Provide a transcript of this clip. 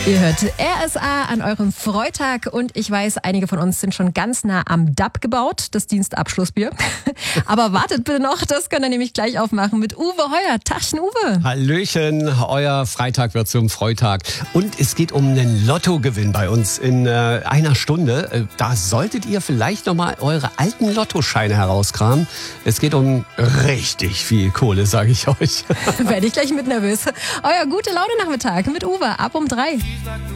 Ihr hört RSA an eurem Freitag und ich weiß, einige von uns sind schon ganz nah am DAB gebaut, das Dienstabschlussbier. Aber wartet bitte noch, das könnt ihr nämlich gleich aufmachen mit Uwe Heuer. Tachchen, Uwe. Hallöchen, euer Freitag wird zum Freitag. Und es geht um einen Lottogewinn bei uns in einer Stunde. Da solltet ihr vielleicht nochmal eure alten Lottoscheine herauskramen. Es geht um richtig viel Kohle, sage ich euch. Werde ich gleich mit nervös. Euer gute Laune Nachmittag mit Uwe ab um 3.